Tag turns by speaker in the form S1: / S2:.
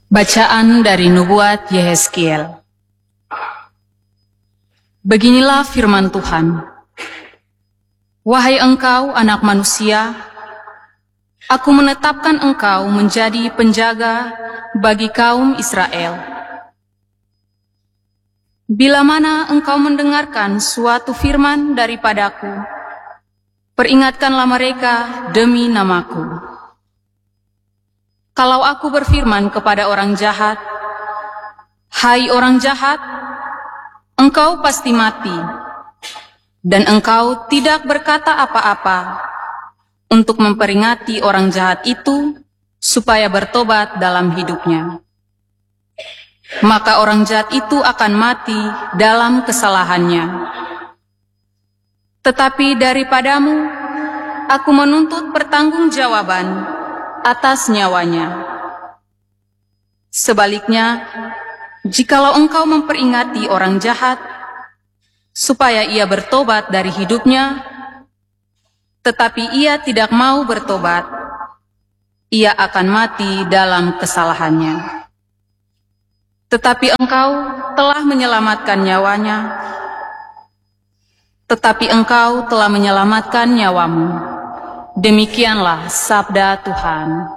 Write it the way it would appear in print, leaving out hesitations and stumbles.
S1: Bacaan dari Nubuat Yehezkiel. Beginilah firman Tuhan. Wahai engkau anak manusia, aku menetapkan engkau menjadi penjaga bagi kaum Israel. Bila mana engkau mendengarkan suatu firman daripadaku, peringatkanlah mereka demi namaku. Kalau aku berfirman kepada orang jahat, "Hai orang jahat, engkau pasti mati," dan engkau tidak berkata apa-apa untuk memperingati orang jahat itu supaya bertobat dalam hidupnya, maka orang jahat itu akan mati dalam kesalahannya. Tetapi daripadamu, aku menuntut pertanggungjawaban atas nyawanya. Sebaliknya, jikalau engkau memperingati orang jahat supaya ia bertobat dari hidupnya, tetapi ia tidak mau bertobat, ia akan mati dalam kesalahannya. Tetapi engkau telah menyelamatkan nyawanya, tetapi engkau telah menyelamatkan nyawamu. Demikianlah sabda Tuhan.